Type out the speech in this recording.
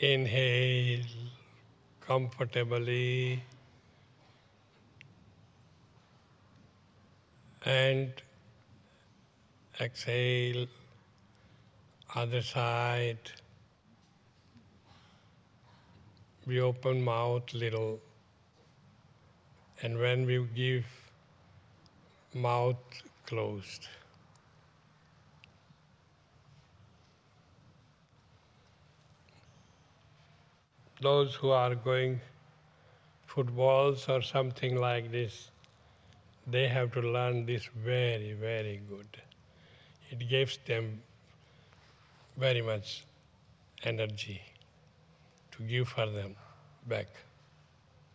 Inhale comfortably and exhale other side. We open mouth little, and when we give, mouth closed. Those who are going footballs or something like this, they have to learn this very, very good. It gives them very much energy to give for them back.